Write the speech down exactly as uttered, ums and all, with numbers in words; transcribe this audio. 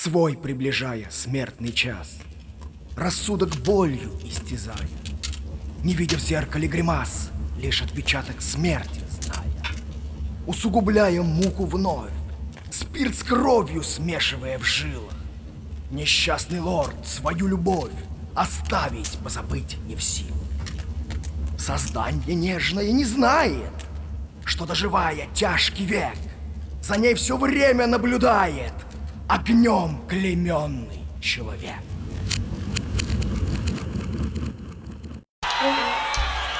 свой приближая смертный час, рассудок болью истязая, не видя в зеркале гримас, лишь отпечаток смерти зная, усугубляя муку вновь, спирт с кровью смешивая в жилах. Несчастный лорд свою любовь оставить, позабыть не в силах. Создание нежное не знает, что, доживая тяжкий век, за ней все время наблюдает огнем клейменный человек.